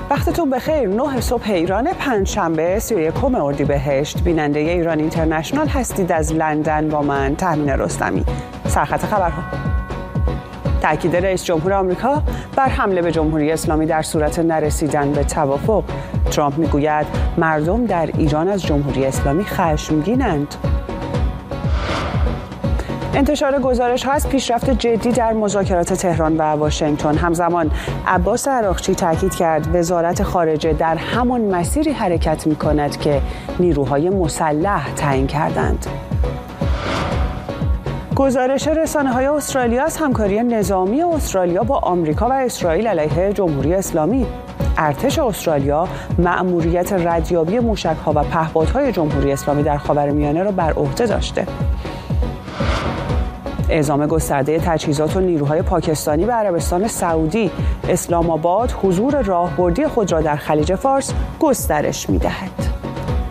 وقتتون بخیر. 9 صبح ایران، پنجشنبه 31 اردیبهشت. بیننده ایران اینترنشنال هستید. از لندن با من تهمینه رستمی. سرخط خبرها. تاکید رئیس جمهور آمریکا بر حمله به جمهوری اسلامی در صورت نرسیدن به توافق. ترامپ میگوید مردم در ایران از جمهوری اسلامی خشمگینند. انتشار گزارش‌ها از پیشرفت جدی در مذاکرات تهران و واشنگتن. همزمان عباس عراقچی تاکید کرد وزارت خارجه در همان مسیری حرکت می‌کند که نیروهای مسلح تعیین کردند. گزارش رسانه‌های استرالیا از همکاری نظامی استرالیا با آمریکا و اسرائیل علیه جمهوری اسلامی. ارتش استرالیا مأموریت ردیابی موشک‌ها و پهپادهای جمهوری اسلامی در خاورمیانه را بر عهده داشته. اعزام گسترده تجهیزات و نیروهای پاکستانی به عربستان سعودی. اسلام آباد حضور راهبردی خود را در خلیج فارس گسترش می‌دهد.